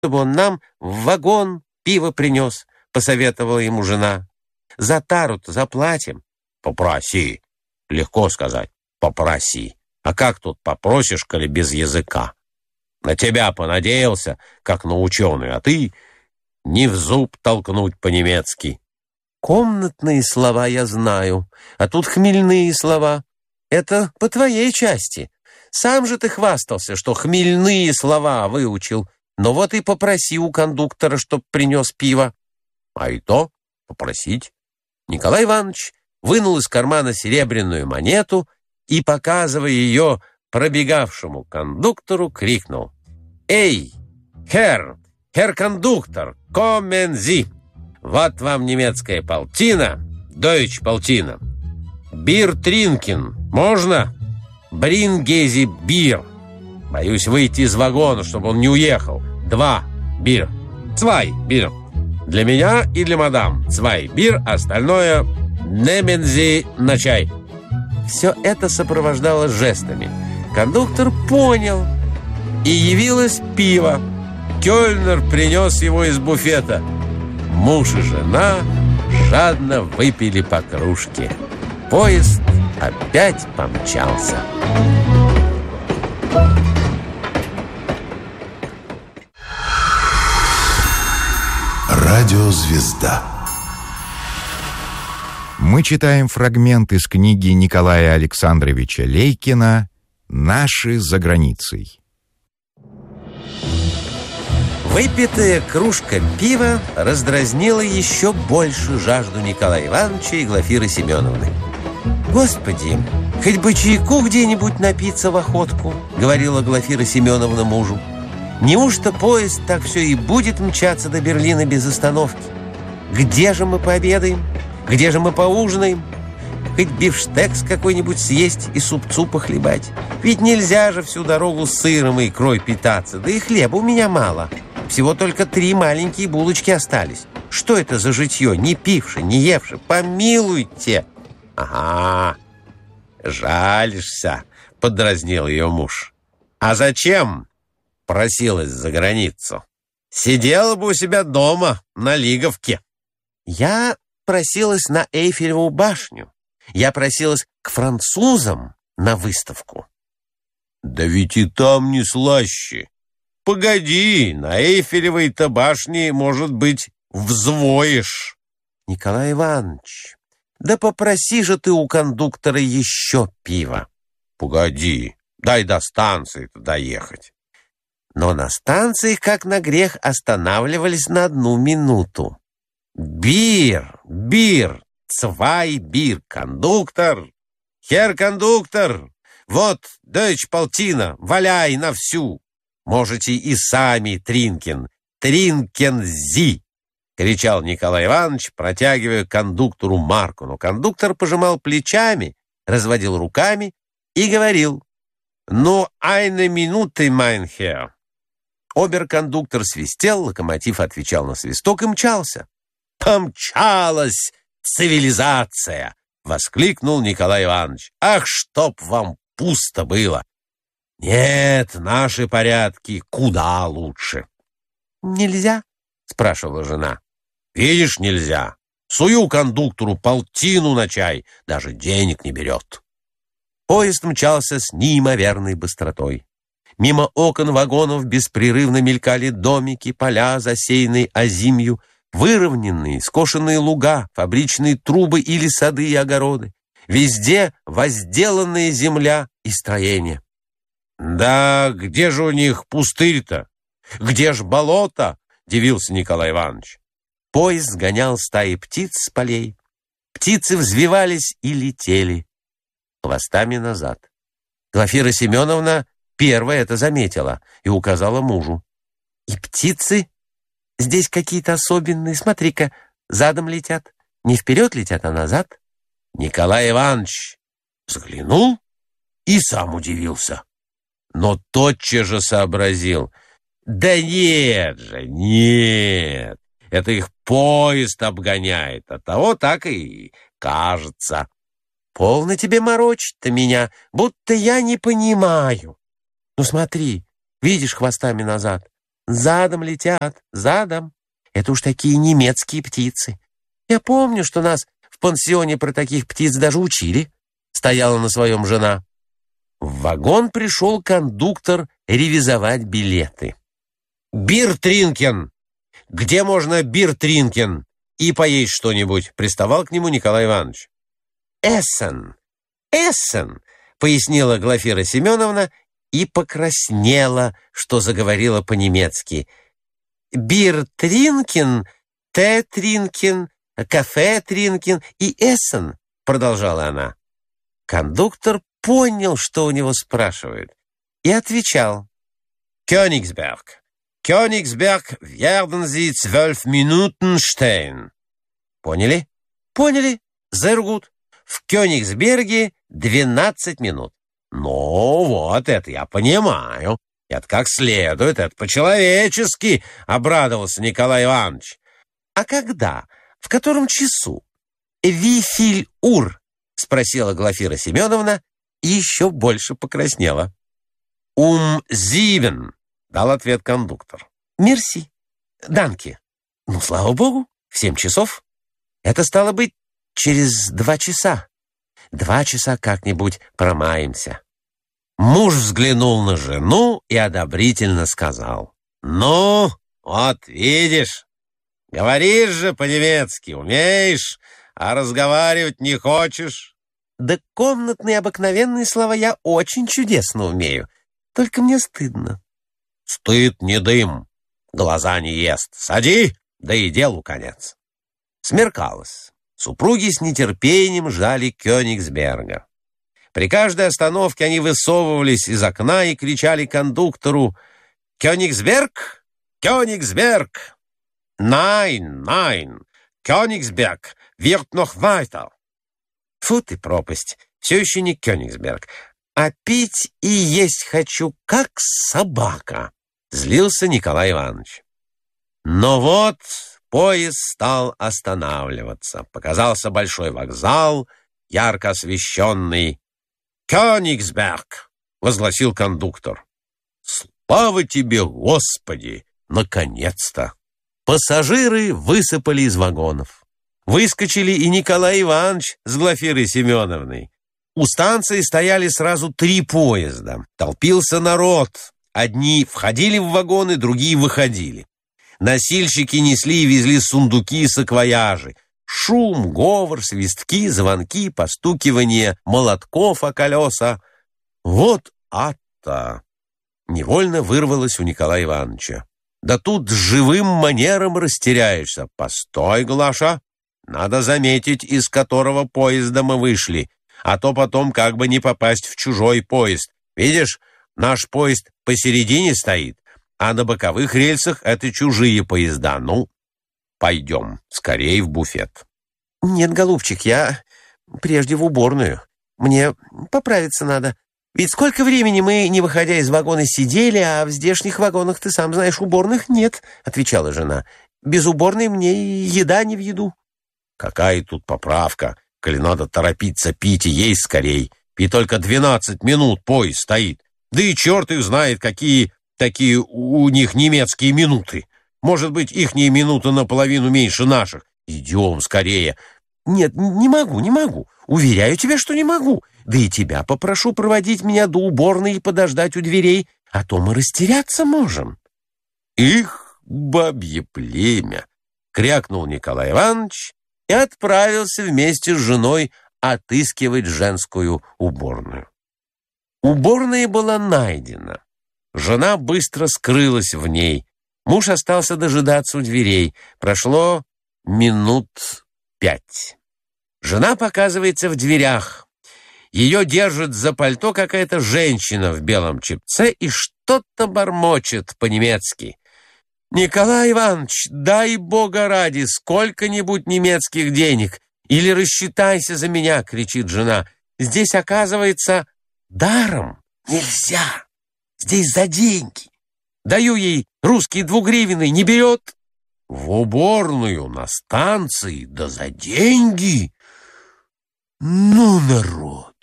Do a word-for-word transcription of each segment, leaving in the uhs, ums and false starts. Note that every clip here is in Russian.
чтобы он нам в вагон пиво принес, — посоветовала ему жена. За тару-то заплатим. Попроси. Легко сказать. Попроси. А как тут попросишь, коли без языка? На тебя понадеялся, как на ученую, а ты не в зуб толкнуть по-немецки. Комнатные слова я знаю, а тут хмельные слова. Это по твоей части. Сам же ты хвастался, что хмельные слова выучил. Но вот и попроси у кондуктора, чтоб принес пиво. А и то попросить. Николай Иванович вынул из кармана серебряную монету и, показывая ее пробегавшему кондуктору, крикнул: «Эй, херр, херр-кондуктор, коммен зи! Вот вам немецкая полтина, дойч полтина. Бир тринкин, можно? Брингези бир. Боюсь выйти из вагона, чтобы он не уехал. Два бир. Цвай бир. Для меня и для мадам. Цвай бир, остальное немензи на чай». Все это сопровождало жестами. Кондуктор понял, и явилось пиво. Кёльнер принес его из буфета. Муж и жена жадно выпили по кружке. Поезд опять помчался. Радиозвезда. Мы читаем фрагмент из книги Николая Александровича Лейкина «Наши за границей». Выпитая кружка пива раздразнила еще больше жажду Николая Ивановича и Глафиры Семеновны. «Господи, хоть бы чайку где-нибудь напиться в охотку», — говорила Глафира Семеновна мужу. «Неужто поезд так все и будет мчаться до Берлина без остановки? Где же мы пообедаем? Где же мы поужинаем? Хоть бифштекс какой-нибудь съесть и супцу похлебать. Ведь нельзя же всю дорогу сыром и икрой питаться, да и хлеба у меня мало. Всего только три маленькие булочки остались. Что это за житье? Не пивши, не евши, помилуйте!» «Ага, жалишься», — подразнил ее муж. «А зачем просилась за границу? Сидела бы у себя дома на Лиговке». «Я просилась на Эйфелеву башню. Я просилась к французам на выставку». «Да ведь и там не слаще. Погоди, на Эйфелевой-то башне, может быть, взвоишь». «Николай Иванович, да попроси же ты у кондуктора еще пива». «Погоди, дай до станции-то доехать». Но на станции, как на грех, останавливались на одну минуту. «Бир, бир, цвай бир, кондуктор! Хер кондуктор! Вот, дойч полтина, валяй на всю! Можете и сами, Тринкин, Тринкен зи!» — кричал Николай Иванович, протягивая кондуктору марку. Но кондуктор пожимал плечами, разводил руками и говорил: «Ну, айне минуты, майн хер». Обер-кондуктор свистел, локомотив отвечал на свисток и мчался. «Помчалась цивилизация!» — воскликнул Николай Иванович. «Ах, чтоб вам пусто было! Нет, наши порядки куда лучше». «Нельзя?» — спрашивала жена. «Видишь, нельзя. Сую кондуктору полтину на чай, даже денег не берет». Поезд мчался с неимоверной быстротой. Мимо окон вагонов беспрерывно мелькали домики, поля, засеянные озимью, выровненные, скошенные луга, фабричные трубы или сады и огороды. Везде возделанная земля и строения. «Да где же у них пустырь-то? Где ж болото?» — дивился Николай Иванович. Поезд сгонял стаи птиц с полей. Птицы взвивались и летели хвостами назад. Глафира Семеновна первая это заметила и указала мужу. «И птицы здесь какие-то особенные. Смотри-ка, задом летят. Не вперед летят, а назад». Николай Иванович взглянул и сам удивился. Но тотчас же сообразил: «Да нет же, нет, это их поезд обгоняет, оттого так и кажется». «Полно тебе морочить-то меня, будто я не понимаю. Ну смотри, видишь, хвостами назад. Задом летят, задом. Это уж такие немецкие птицы. Я помню, что нас в пансионе про таких птиц даже учили. Стояла на своем жена. В вагон пришел кондуктор ревизовать билеты. «Бир-тринкен! Где можно бир-тринкен? И поесть что-нибудь?» — приставал к нему Николай Иванович. «Эссен! Эссен!» — пояснила Глафира Семеновна и покраснела, что заговорила по-немецки. «Бир-тринкен, те-тринкен, кафе-тринкен и эссен», — продолжала она. Кондуктор понял, что у него спрашивают, и отвечал. «Кёнигсберг. Кёнигсберг werden Sie zwölf Minuten stehen». Поняли? Поняли. Sehr gut. В Кёнигсберге двенадцать минут. Ну, вот это я понимаю. Это как следует, это по-человечески, обрадовался Николай Иванович. А когда? В котором часу? Wie viel Uhr? Спросила Глафира Семеновна и еще больше покраснела. «Um sieben», — дал ответ кондуктор. «Мерси. Данки». Ну, слава богу, в семь часов. Это стало быть через два часа. Два часа как-нибудь промаемся. Муж взглянул на жену и одобрительно сказал. «Ну, вот видишь, говоришь же по-немецки, умеешь, а разговаривать не хочешь». «Да комнатные обыкновенные слова я очень чудесно умею. Только мне стыдно». «Стыд не дым, глаза не ест. Сади, да и делу конец». Смеркалось. Супруги с нетерпением ждали Кёнигсберга. При каждой остановке они высовывались из окна и кричали кондуктору «Кёнигсберг! Кёнигсберг! Nein, nein! Кёнигсберг wird noch weiter!» Фу ты, пропасть, все еще не Кёнигсберг. А пить и есть хочу, как собака, злился Николай Иванович. Но вот поезд стал останавливаться. Показался большой вокзал, ярко освещенный. «Кёнигсберг!» — возгласил кондуктор. «Слава тебе, Господи! Наконец-то!» Пассажиры высыпали из вагонов. Выскочили и Николай Иванович с Глафирой Семеновной. У станции стояли сразу три поезда. Толпился народ. Одни входили в вагоны, другие выходили. Носильщики несли и везли сундуки и саквояжи. Шум, говор, свистки, звонки, постукивание молотков о колеса. Вот ад-то! Невольно вырвалось у Николая Ивановича. Да тут живым манером растеряешься. Постой, Глаша, надо заметить, из которого поезда мы вышли, а то потом как бы не попасть в чужой поезд. Видишь, наш поезд посередине стоит, а на боковых рельсах это чужие поезда. Ну, пойдем скорее в буфет. Нет, голубчик, я прежде в уборную. Мне поправиться надо. Ведь сколько времени мы, не выходя из вагона, сидели, а в здешних вагонах, ты сам знаешь, уборных нет, отвечала жена. Без уборной мне и еда не в еду. Какая тут поправка, коли надо торопиться пить и есть скорей. И только двенадцать минут поезд стоит. Да и черт их знает, какие такие у них немецкие минуты. Может быть, ихние минуты наполовину меньше наших. Идем скорее. Нет, не могу, не могу. Уверяю тебя, что не могу. Да и тебя попрошу проводить меня до уборной и подождать у дверей, а то мы растеряться можем. Их бабье племя! Крякнул Николай Иванович и отправился вместе с женой отыскивать женскую уборную. Уборная была найдена. Жена быстро скрылась в ней. Муж остался дожидаться у дверей. Прошло минут пять. Жена показывается в дверях. Ее держит за пальто какая-то женщина в белом чепце и что-то бормочет по-немецки. «Николай Иванович, дай бога ради, сколько-нибудь немецких денег, или рассчитайся за меня!» — кричит жена. «Здесь, оказывается, даром нельзя. Здесь за деньги. Даю ей русские двугривенные, не берет». «В уборную на станции, да за деньги? Ну, народ,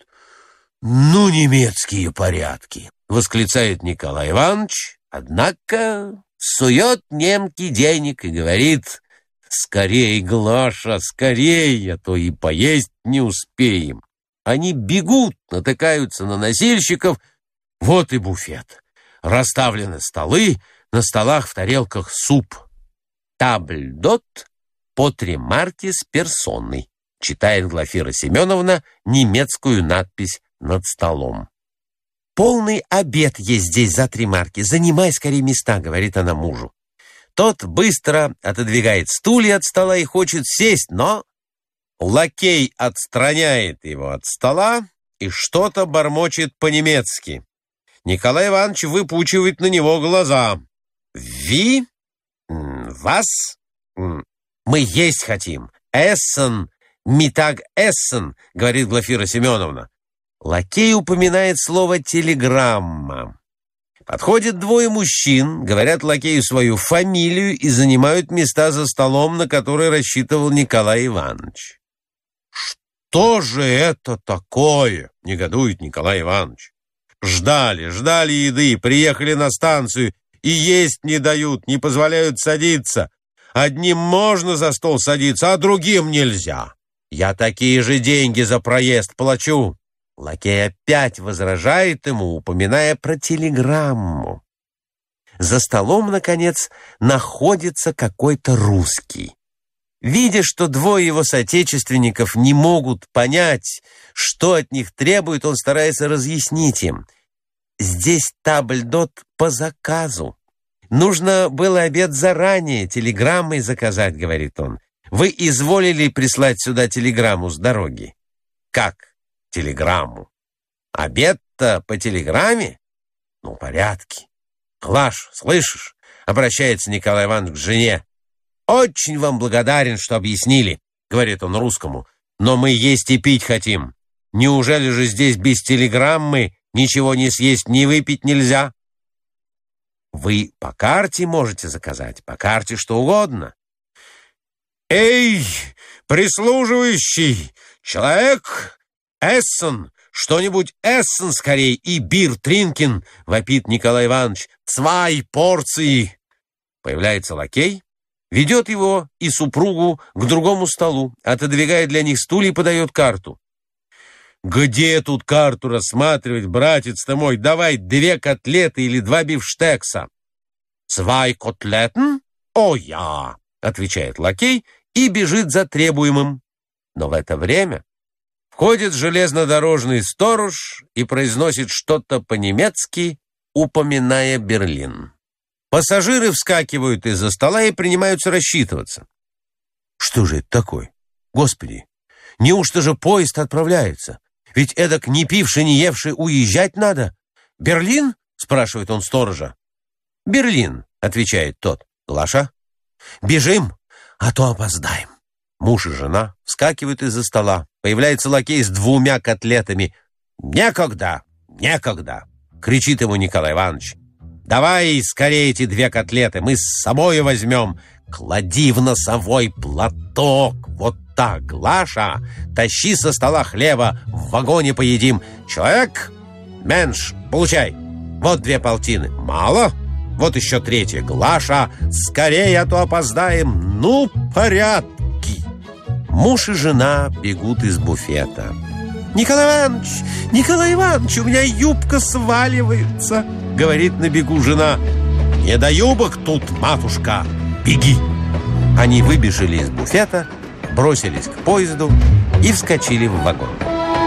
ну, немецкие порядки!» — восклицает Николай Иванович, однако сует немке денег и говорит: «Скорей, Глаша, скорей, а то и поесть не успеем». Они бегут, натыкаются на носильщиков. Вот и буфет. Расставлены столы, на столах в тарелках суп. «Табль-дот по три марки с персоной», читает Глафира Семеновна немецкую надпись над столом. «Полный обед есть здесь за три марки. Занимай скорее места», — говорит она мужу. Тот быстро отодвигает стулья от стола и хочет сесть, но лакей отстраняет его от стола и что-то бормочет по-немецки. Николай Иванович выпучивает на него глаза. «Ви? Вас? Мы есть хотим. Эссен, митаг эссен», — говорит Глафира Семеновна. Лакей упоминает слово «телеграмма». Подходят двое мужчин, говорят лакею свою фамилию и занимают места за столом, на который рассчитывал Николай Иванович. «Что же это такое?» — негодует Николай Иванович. «Ждали, ждали еды, приехали на станцию и есть не дают, не позволяют садиться. Одним можно за стол садиться, а другим нельзя. Я такие же деньги за проезд плачу». Лакей опять возражает ему, упоминая про телеграмму. За столом, наконец, находится какой-то русский. Видя, что двое его соотечественников не могут понять, что от них требует, он старается разъяснить им. «Здесь табль-дот по заказу. Нужно было обед заранее, телеграммой заказать», — говорит он. «Вы изволили прислать сюда телеграмму с дороги». «Как телеграмму? Обед-то по телеграмме? Ну, в порядке. Глаш, слышишь?» — обращается Николай Иванович к жене. «Очень вам благодарен, что объяснили», — говорит он русскому. «Но мы есть и пить хотим. Неужели же здесь без телеграммы ничего не съесть, не выпить нельзя?» «Вы по карте можете заказать, по карте что угодно». «Эй, прислуживающий человек! Эссен! Что-нибудь Эссен скорей и бир тринкин!» — вопит Николай Иванович. «Цвай порции!» Появляется лакей, ведет его и супругу к другому столу, отодвигает для них стулья и подает карту. «Где тут карту рассматривать, братец ты мой? Давай две котлеты или два бифштекса». «Цвай котлетен? О, я!» — отвечает лакей и бежит за требуемым. Но в это время входит железнодорожный сторож и произносит что-то по-немецки, упоминая Берлин. Пассажиры вскакивают из-за стола и принимаются рассчитываться. «Что же это такое? Господи, неужто же поезд отправляется? Ведь эдак не пивший, не евший уезжать надо. Берлин?» — спрашивает он сторожа. «Берлин», — отвечает тот. «Глаша, бежим, а то опоздаем». Муж и жена вскакивают из-за стола. Появляется лакей с двумя котлетами. «Некогда, некогда!» — кричит ему Николай Иванович. «Давай скорее эти две котлеты, мы с собой возьмем. Клади в носовой платок, вот так, Глаша. Тащи со стола хлеба, в вагоне поедим. Человек, менш, получай. Вот две полтины. Мало? Вот еще третья. Глаша, скорее, а то опоздаем. Ну, порядки!» Муж и жена бегут из буфета. «Николай Иванович, Николай Иванович, у меня юбка сваливается», — говорит на бегу жена. «Не до юбок тут, матушка, беги». Они выбежали из буфета, бросились к поезду и вскочили в вагон.